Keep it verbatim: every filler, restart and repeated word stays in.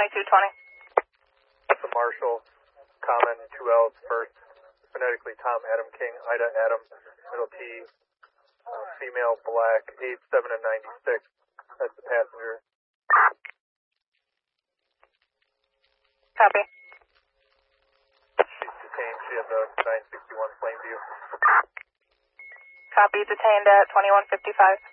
twenty-two twenty. That's a Marshall, common, two L's first. Phonetically Tom, Adam King, Ida, Adam, middle T, uh, female, black, eight seven and ninety-six. That's the passenger. Copy. She's detained. She has a nine sixty-one Plainview. Copy. Detained at twenty-one fifty-five.